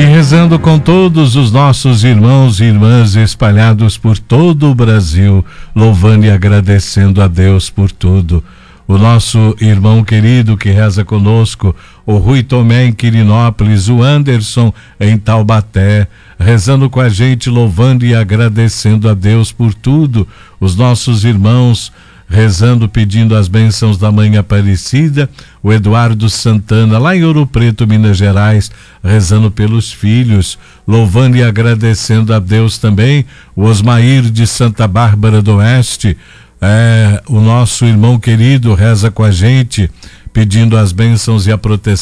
E rezando com todos os nossos irmãos e irmãs espalhados por todo o Brasil, louvando e agradecendo a Deus por tudo. O nosso irmão querido que reza conosco, o Rui Tomé em Quirinópolis, o Anderson em Taubaté, rezando com a gente, louvando e agradecendo a Deus por tudo. Os nossos irmãos rezando, pedindo as bênçãos da Mãe Aparecida, o Eduardo Santana, lá em Ouro Preto, Minas Gerais, rezando pelos filhos, louvando e agradecendo a Deus também, o Osmair de Santa Bárbara do Oeste, o nosso irmão querido reza com a gente, pedindo as bênçãos e a proteção